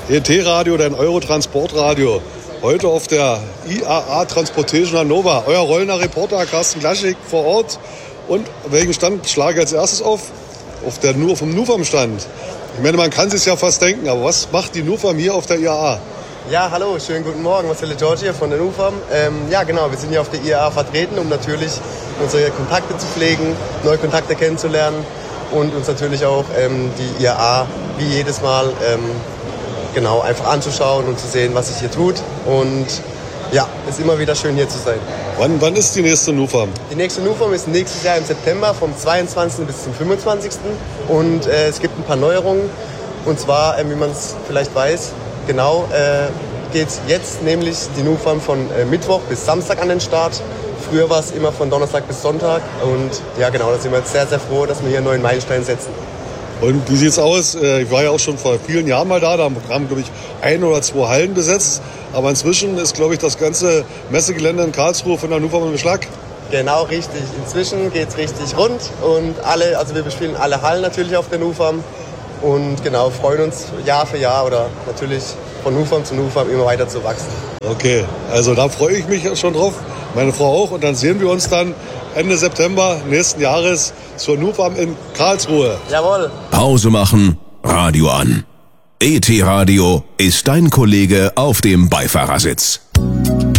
ET-Radio, dein Eurotransportradio. Heute auf der IAA Transportation Hannover. Euer rollender Reporter Carsten Glaschig vor Ort. Und welchen Stand schlage ich als erstes auf? Vom NUFAM-Stand. Ich meine, man kann sich ja fast denken, aber was macht die NUFAM hier auf der IAA? Ja, hallo, schönen guten Morgen, Marcel George hier von der NUFAM. Ja, genau, wir sind hier auf der IAA vertreten, um natürlich unsere Kontakte zu pflegen, neue Kontakte kennenzulernen und uns natürlich auch die IAA wie jedes Mal genau einfach anzuschauen und zu sehen, was sich hier tut. Und ja, es ist immer wieder schön hier zu sein. Wann ist die nächste NUFAM? Die nächste NUFAM ist nächstes Jahr im September vom 22. bis zum 25. Und es gibt ein paar Neuerungen. Und zwar, wie man es vielleicht weiß, genau, geht jetzt nämlich die NUFAM von Mittwoch bis Samstag an den Start. Früher war es immer von Donnerstag bis Sonntag. Und ja, genau, da sind wir jetzt sehr, sehr froh, dass wir hier einen neuen Meilenstein setzen. Und wie sieht's aus? Ich war ja auch schon vor vielen Jahren mal da. Da haben, glaube ich, 1 oder 2 Hallen besetzt. Aber inzwischen ist, glaube ich, das ganze Messegelände in Karlsruhe von der NUFAM im Beschlag. Genau, richtig. Inzwischen geht's richtig rund. Und wir bespielen alle Hallen natürlich auf der NUFAM. Und genau, freuen uns Jahr für Jahr oder natürlich von NUFAM zu NUFAM immer weiter zu wachsen. Okay, also da freue ich mich schon drauf. Meine Frau auch. Und dann sehen wir uns dann Ende September nächsten Jahres zur NUFAM in Karlsruhe. Jawohl. Pause machen, Radio an. ET Radio ist dein Kollege auf dem Beifahrersitz.